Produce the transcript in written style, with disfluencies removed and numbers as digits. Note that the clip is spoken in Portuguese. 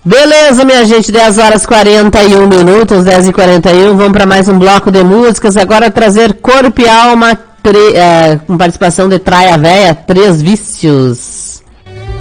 Beleza, minha gente, 10 horas e 41 minutos, 10 e 41, vamos para mais um bloco de músicas, agora trazer Corpo e Alma, com participação de Traia Véia, Três Vícios.